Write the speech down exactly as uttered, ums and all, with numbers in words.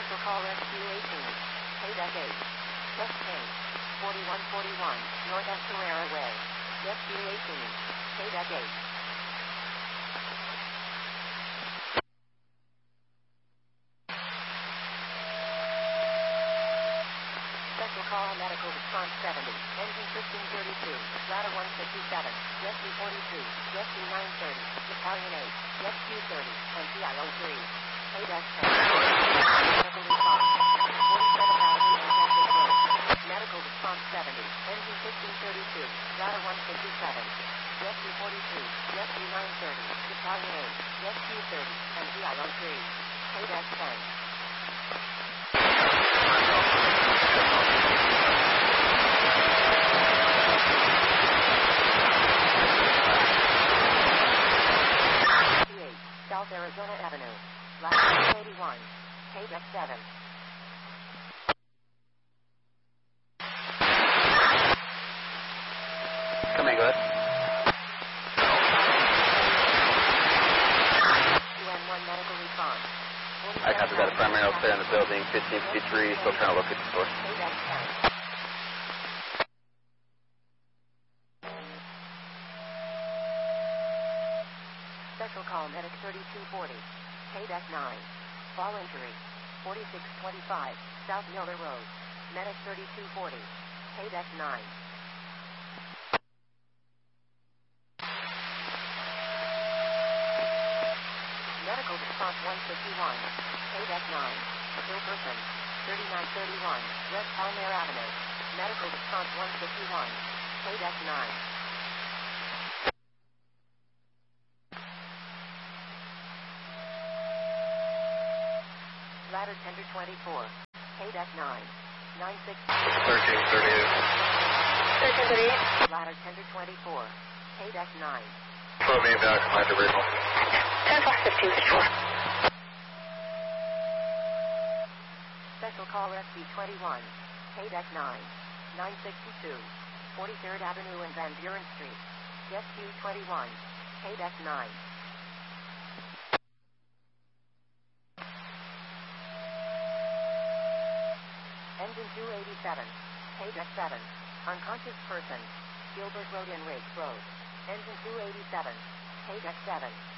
Special call Rescue eighteen. Payback eight. Test change. forty-one forty-one, North Escalera Way. Rescue eighteen. Payback eight. Special call medical response seventy. Engine fifteen thirty-two. Ladder one fifty-seven. Rescue forty-two. Rescue nine thirty. Battalion eight. Rescue thirty. And P I O three. Payback ten. Medical response. forty-seven Avenue and Texas Road. Medical response seventy. Engine fifteen thirty-two. Ladder one fifty-seven. Rescue forty-two. Rescue nine thirty. Battalion eight. Rescue thirty. And P I O three. Payback ten. South Arizona Avenue. Ladder eighty-one. Payback seven. Come in, go ahead. U N one medical response. I copy that. A primary out there in the building, fifteen fifty-three, still trying to locate the source. Payback ten. Special call medic thirty-two forty. Payback nine. Fall injury. forty-six twenty-five. South Miller Road. Medic thirty-two forty. Payback nine. Medical response one fifty-one. Payback nine. Ill person. thirty-nine thirty-one. West Palmer Avenue. Medical response one fifty-one. Payback nine. Ladder tender twenty-four. Payback nine. nine six. thirteen thirty-eight. thirteen thirty-eight. Ladder tender twenty-four. Payback nine. Flow me back, my original. ten four fifteen fifty-four. Special call Rescue twenty-one. Payback nine. nine sixty-two. forty-third Avenue and Van Buren Street. Rescue twenty-one. Payback nine. Engine two eighty-seven. Payback seven. Unconscious person. Gilbert Road and Rake Road. Engine two eighty-seven. Payback seven.